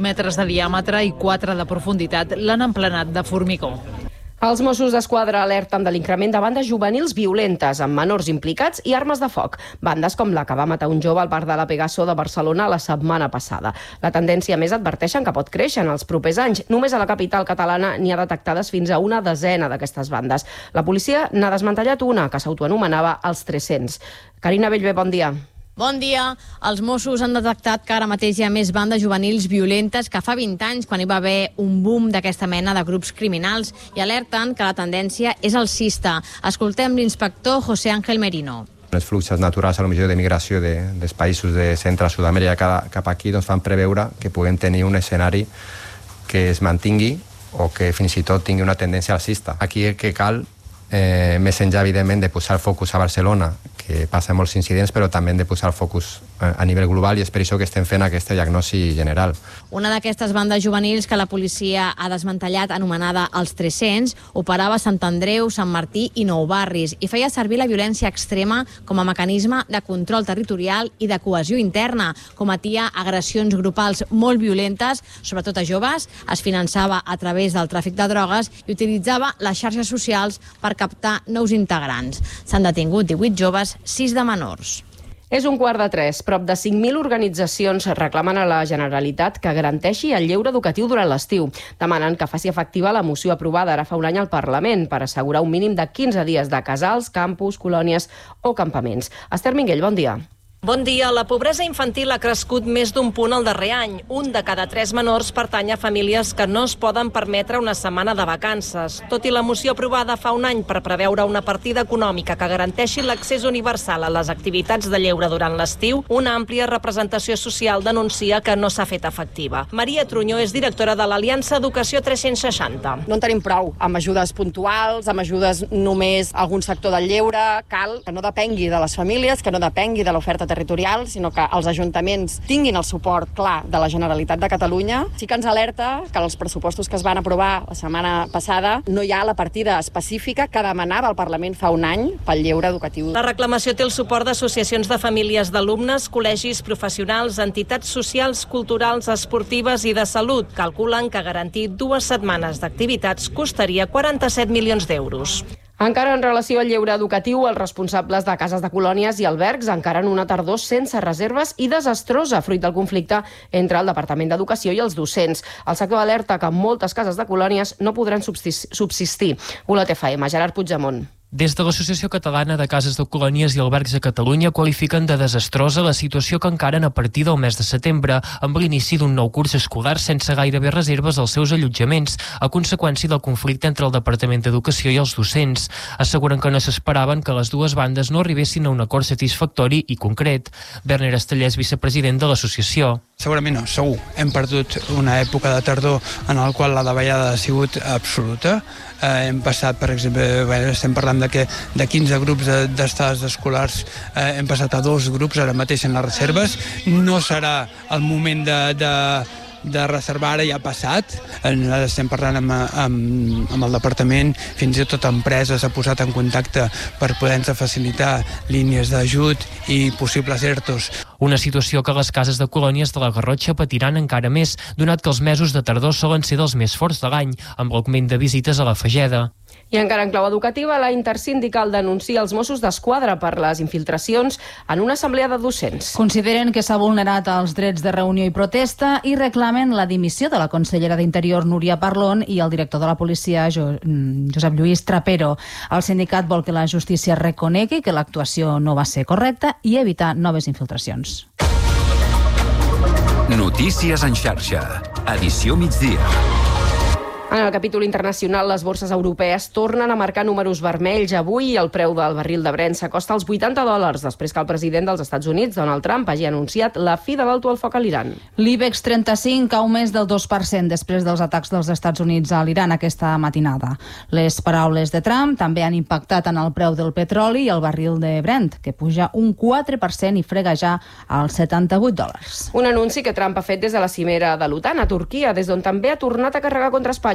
metres de diàmetre i 4 de profunditat, l'han emplenat de formigó. Els Mossos d'Esquadra alerten de l'increment de bandes juvenils violentes amb menors implicats i armes de foc. Bandes com la que va matar un jove al bar de la Pegaso de Barcelona la setmana passada. La tendència, més, adverteixen que pot créixer en els propers anys. Només a la capital catalana n'hi ha detectades fins a una desena d'aquestes bandes. La policia n'ha desmantellat una, que s'autoanomenava els 300. Carina Bellver, bon dia. Bon dia. Els Mossos han detectat que ara mateix hi ha més bandes juvenils violentes que fa 20 anys, quan hi va haver un boom d'aquesta mena de grups criminals, i alerten que la tendència és alcista. Escoltem l'inspector José Ángel Merino. Els fluxos naturals a lo millor de migració dels països de Centre i Sud-amèrica cap aquí fan preveure que puguem tenir un escenari que es mantingui o que fins i tot tingui una tendència alcista. Aquí el que cal, més enllà, evidentment, de posar focus a Barcelona, que passa molts incidents, però també hem de posar focus a nivell global, i és per això que estem fent aquesta diagnosi general. Una d'aquestes bandes juvenils que la policia ha desmantellat, anomenada els 300, operava a Sant Andreu, Sant Martí i Nou Barris, i feia servir la violència extrema com a mecanisme de control territorial i de cohesió interna. Cometia agressions grupals molt violentes, sobretot a joves, es finançava a través del tràfic de drogues i utilitzava les xarxes socials per captar nous integrants. S'han detingut 18 joves, 6 de menors. És 2:45. Prop de 5.000 organitzacions reclamen a la Generalitat que garanteixi el lleure educatiu durant l'estiu. Demanen que faci efectiva la moció aprovada ara fa un any al Parlament per assegurar un mínim de 15 dies de casals, campus, colònies o campaments. Esther Minguell, bon dia. Bon dia. La pobresa infantil ha crescut més d'un punt el darrer any. Un de cada 3 menors pertany a famílies que no es poden permetre una setmana de vacances. Tot i la moció aprovada fa un any per preveure una partida econòmica que garanteixi l'accés universal a les activitats de lleure durant l'estiu, una àmplia representació social denuncia que no s'ha fet efectiva. Maria Trunyó és directora de l'Aliança Educació 360. No en tenim prou amb ajudes puntuals, amb ajudes només a algun sector del lleure. Cal que no depengui de les famílies, que no depengui de l'oferta territorial, sinó que els ajuntaments tinguin el suport clar de la Generalitat de Catalunya. Sí que ens alerta que els pressupostos que es van aprovar la setmana passada no hi ha la partida específica que demanava el Parlament fa un any pel lleure educatiu. La reclamació té el suport d'associacions de famílies d'alumnes, col·legis professionals, entitats socials, culturals, esportives i de salut. Calculen que garantir 2 setmanes d'activitats costaria 47 milions d'euros. Encara en relació al lleure educatiu, els responsables de cases de colònies i albergs encaren una tardor sense reserves i desastrosa, fruit del conflicte entre el Departament d'Educació i els docents. El sector alerta que moltes cases de colònies no podran subsistir. Olot FM, Gerard Puigdemont. Des de l'Associació Catalana de Cases de Colònies i Albergs a Catalunya qualifiquen de desastrosa la situació que encaren a partir del mes de setembre, amb l'inici d'un nou curs escolar sense gairebé reserves als seus allotjaments, a conseqüència del conflicte entre el Departament d'Educació i els docents. Asseguren que no s'esperaven que les dues bandes no arribessin a un acord satisfactori i concret. Werner Estellés, vicepresident de l'associació. Segurament no, segur. Hem perdut una època de tardor en la qual la davallada ha sigut absoluta. Hem passat, per exemple, estem parlant que de 15 grups d'estades escolars hem passat a 2 grups ara mateix en les reserves. No serà el moment de reservar, ara ja ha passat. Estem parlant amb el departament, fins i tot empreses ha posat en contacte per poder-nos facilitar línies d'ajut i possibles ERTOs. Una situació que les cases de colònies de la Garrotxa patiran encara més, donat que els mesos de tardor solen ser dels més forts de l'any, amb l'augment de visites a la Fageda. I encara en clau educativa, la intersindical denuncia els Mossos d'Esquadra per les infiltracions en una assemblea de docents. Consideren que s'ha vulnerat els drets de reunió i protesta i reclamen la dimissió de la consellera d'Interior Núria Parlon i el director de la policia Josep Lluís Trapero. El sindicat vol que la justícia reconegui que l'actuació no va ser correcta i evitar noves infiltracions. Notícies en xarxa. Edició migdia. En el capítol internacional, les borses europees tornen a marcar números vermells. Avui el preu del barril de Brent s'acosta als $80, després que el president dels Estats Units, Donald Trump, hagi anunciat la fi de l'alto al foc a l'Iran. L'IBEX 35 cau més del 2% després dels atacs dels Estats Units a l'Iran aquesta matinada. Les paraules de Trump també han impactat en el preu del petroli i el barril de Brent, que puja un 4% i frega ja als $78. Un anunci que Trump ha fet des de la cimera de l'OTAN a Turquia, des d'on també ha tornat a carregar contra Espanya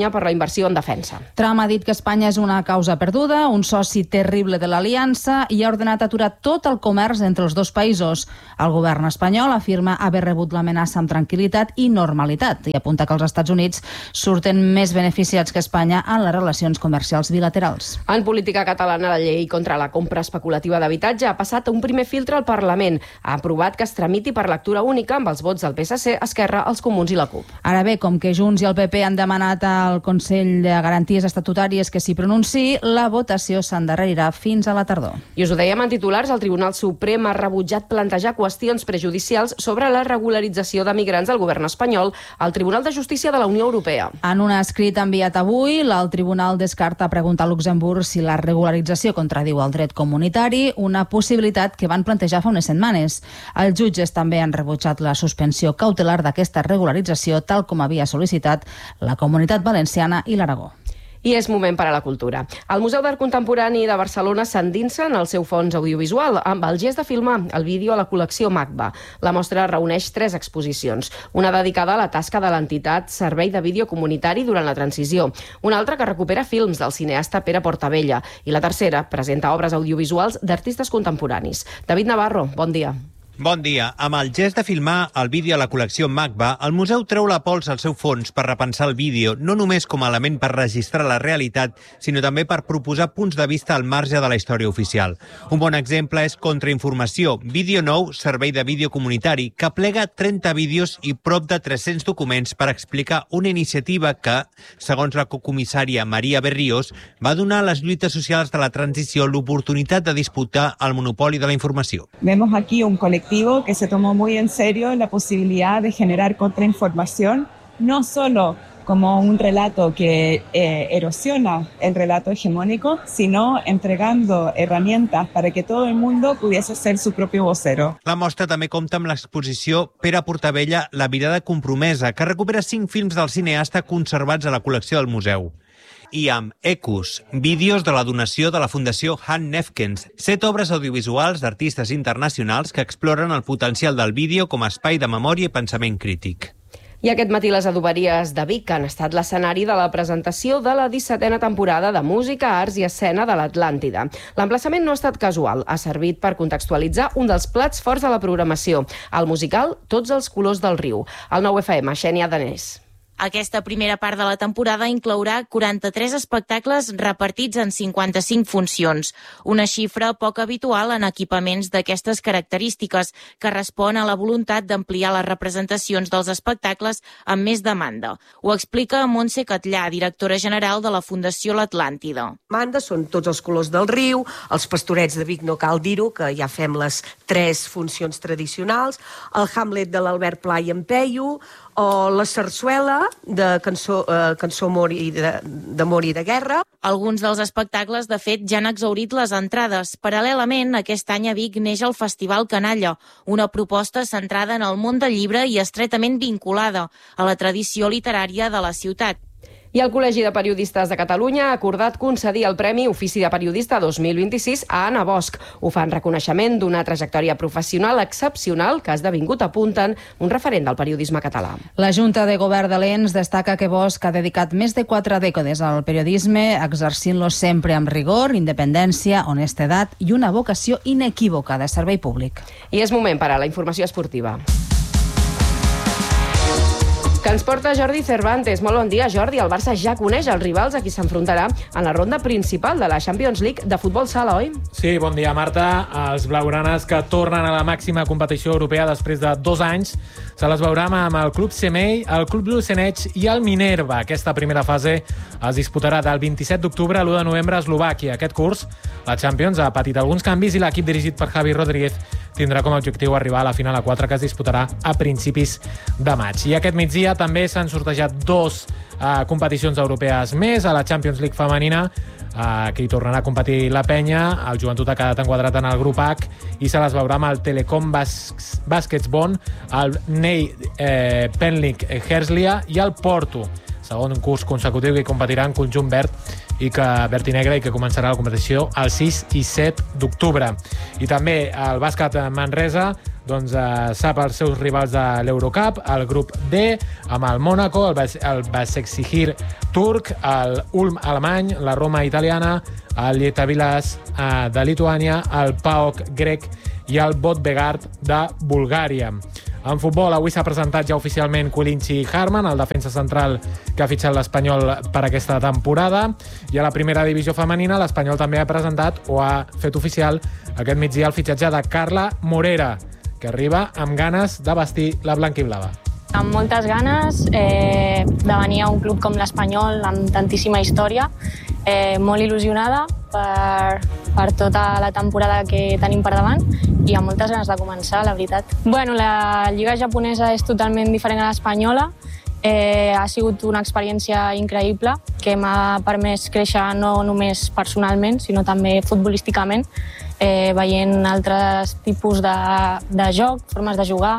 Espanya per la inversió en defensa. Trump ha dit que Espanya és una causa perduda, un soci terrible de l'aliança i ha ordenat aturar tot el comerç entre els dos països. El govern espanyol afirma haver rebut l'amenaça amb tranquil·litat i normalitat i apunta que els Estats Units surten més beneficiats que Espanya en les relacions comercials bilaterals. En política catalana, la llei contra la compra especulativa d'habitatge ha passat un primer filtre al Parlament. Ha aprovat que es tramiti per lectura única amb els vots del PSC, Esquerra, els Comuns i la CUP. Ara bé, com que Junts i el PP han demanat al Consell de Garanties Estatutàries que s'hi pronunciï, la votació s'endarrerirà fins a la tardor. I us ho dèiem en titulars, el Tribunal Suprem ha rebutjat plantejar qüestions prejudicials sobre la regularització de migrants del govern espanyol al Tribunal de Justícia de la Unió Europea. En un escrit enviat avui, el Tribunal descarta preguntar a Luxemburg si la regularització contradiu el dret comunitari, una possibilitat que van plantejar fa unes setmanes. Els jutges també han rebutjat la suspensió cautelar d'aquesta regularització, tal com havia sol·licitat la Comunitat Valenciana i l'Aragó. I és moment per a la cultura. El Museu d'Art Contemporani de Barcelona s'endinsa en el seu fons audiovisual amb el gest de filmar el vídeo a la col·lecció MACBA. La mostra reuneix 3 exposicions. Una dedicada a la tasca de l'entitat Servei de Vídeo Comunitari durant la transició. Una altra que recupera films del cineasta Pere Portabella. I la tercera presenta obres audiovisuals d'artistes contemporanis. David Navarro, bon dia. Bon dia. Amb el gest de filmar el vídeo a la col·lecció MACBA, el museu treu la pols al seu fons per repensar el vídeo, no només com a element per registrar la realitat, sinó també per proposar punts de vista al marge de la història oficial. Un bon exemple és Contrainformació, vídeo nou, servei de vídeo comunitari, que plega 30 vídeos i prop de 300 documents per explicar una iniciativa que, segons la cocomissària Maria Berrios, va donar a les lluites socials de la transició l'oportunitat de disputar el monopoli de la informació. Vemos aquí un colectivo que se tomó muy en serio la posibilidad de generar contrainformación, no solo como un relato que erosiona el relato hegemónico, sino entregando herramientas para que todo el mundo pudiese ser su propio vocero. La mostra també compta amb l'exposició Pere Portabella, La mirada compromesa, que recupera 5 films del cineasta conservats a la col·lecció del museu. I amb Ecos, vídeos de la donació de la Fundació Han Nefkens, 7 obres audiovisuals d'artistes internacionals que exploren el potencial del vídeo com a espai de memòria i pensament crític. I aquest matí les adoberies de Vic han estat l'escenari de la presentació de la 17a temporada de Música, Arts i Escena de l'Atlàntida. L'emplaçament no ha estat casual, ha servit per contextualitzar un dels plats forts de la programació, el musical Tots els colors del riu. Al 9FM, Xènia Danés. Aquesta primera part de la temporada inclourà 43 espectacles repartits en 55 funcions, una xifra poc habitual en equipaments d'aquestes característiques, que respon a la voluntat d'ampliar les representacions dels espectacles amb més demanda. Ho explica Montse Catllà, directora general de la Fundació L'Atlàntida. Demanda són Tots els colors del riu, els Pastorets de Vic, no cal dir-ho, que ja fem les 3 funcions tradicionals, el Hamlet de l'Albert Pla i en Peyu, o la sarsuela de cançó d'amor i de guerra. Alguns dels espectacles, de fet, ja han exhaurit les entrades. Paral·lelament, aquest any a Vic neix el Festival Canalla, una proposta centrada en el món del llibre i estretament vinculada a la tradició literària de la ciutat. I el Col·legi de Periodistes de Catalunya ha acordat concedir el Premi Ofici de Periodista 2026 a Anna Bosch. Ho fa en reconeixement d'una trajectòria professional excepcional que ha esdevingut, apunten, un referent del periodisme català. La Junta de Govern de l'ENS destaca que Bosch ha dedicat més de 4 dècades al periodisme, exercint-lo sempre amb rigor, independència, honestedat i una vocació inequívoca de servei públic. I és moment per a la informació esportiva, que ens porta Jordi Cervantes. Molt bon dia, Jordi. El Barça ja coneix els rivals a qui s'enfrontarà en la ronda principal de la Champions League de futbol sala, oi? Sí, bon dia, Marta. Els blaugranes que tornen a la màxima competició europea després de 2 anys se les veurà amb el Club Semei, el Club Lucenec i el Minerva. Aquesta primera fase es disputarà del 27 d'octubre a l'1 de novembre a Eslovàquia. Aquest curs, la Champions ha patit alguns canvis i l'equip dirigit per Javi Rodríguez tindrà com a objectiu arribar a la final a 4, que es disputarà a principis de maig. I aquest migdia també s'han sortejat 2 competicions europees més. A la Champions League femenina, que hi tornarà a competir la Penya, el Joventut ha quedat enquadrat en el grup H i se les veurà amb el Telecom Baskets Bonn, el Ney Penlik Herslia i el Porto. segon curs consecutiu que competirà en conjunt verd i verd i negre, i que començarà la competició el 6 i 7 d'octubre. I també el bàsquet Manresa sap els seus rivals de l'Eurocup, el grup D, amb el Mónaco, el Başakşehir turc, el Ulm alemany, la Roma italiana, el Lietuvas de Lituània, el PAOK grec i el Vodgorod de Bulgària. En futbol, avui s'ha presentat ja oficialment Kulinchi Harman, el defensa central que ha fitxat l'Espanyol per aquesta temporada. I a la primera divisió femenina, l'Espanyol també ha presentat o ha fet oficial aquest migdia el fitxatge de Carla Morera, que arriba amb ganes de vestir la blanquiblava. Amb moltes ganes de venir a un club com l'Espanyol, amb tantíssima història, molt il·lusionada per tota la temporada que tenim per davant i amb moltes ganes de començar, la veritat. La lliga japonesa és totalment diferent a l'espanyola. Ha sigut una experiència increïble que m'ha permès créixer no només personalment, sinó també futbolísticament, veient altres tipus de joc, formes de jugar,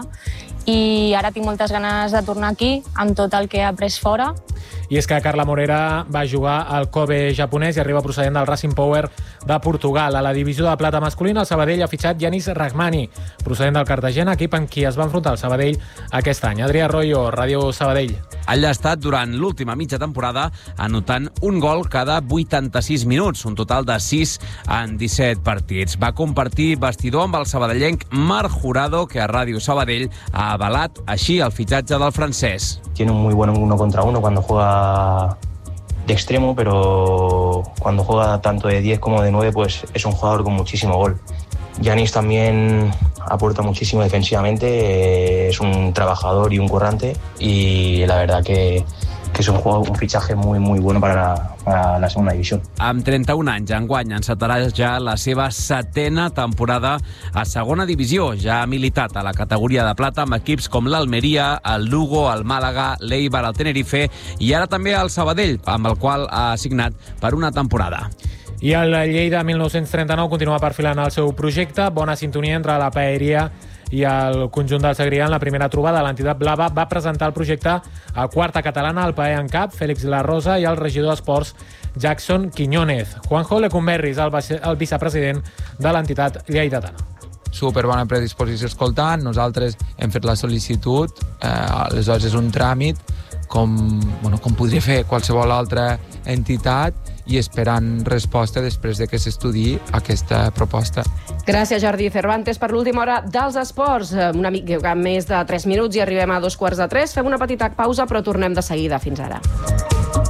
i ara tinc moltes ganes de tornar aquí amb tot el que he après fora. I és que Carla Morera va jugar al Kobe japonès i arriba procedent del Racing Power de Portugal. A la divisió de plata masculina, el Sabadell ha fitxat Yanis Rahmani, procedent del Cartagena, equip en qui es va enfrontar el Sabadell aquest any. Adrià Arroyo, Ràdio Sabadell. Allà ha estat durant l'última mitja temporada, anotant un gol cada 86 minuts, un total de 6 en 17 partits. Va compartir vestidor amb el sabadellenc Marc Jurado, que a Ràdio Sabadell ha avalat així el fitxatge del francès. Tiene un muy buen 1 contra 1 cuando juega de extremo, pero cuando juega tanto de 10 como de 9, pues es un jugador con muchísimo gol. Yanis también aporta muchísimo defensivamente, es un trabajador y un currante, y la verdad que és un fitxatge muy bueno para la segunda divisió. Amb 31 anys, enguany encetarà ja la seva 7ª temporada a segona divisió. Ja ha militat a la categoria de plata amb equips com l'Almeria, el Lugo, el Màlaga, l'Eibar, el Tenerife i ara també el Sabadell, amb el qual ha signat per una temporada. I el Lleida 1939 continua perfilant el seu projecte. Bona sintonia entre la paeria i el conjunt del Segrià. En la primera trobada, l'entitat blava va presentar el projecte a quarta catalana al PAE en cap, Fèlix La Rosa, i el regidor d'Esports, Jackson Quiñónez. Juanjo Lecumberri és el vicepresident de l'entitat lleidatana. Superbona predisposició escoltant, nosaltres hem fet la sol·licitud, aleshores és un tràmit com podria fer qualsevol altra entitat i esperant resposta després de que s'estudiï aquesta proposta. Gràcies, Jordi Cervantes, per l'última hora dels esports. Una mica més de 3 minuts i arribem a 2:15. Fem una petita pausa, però tornem de seguida. Fins ara.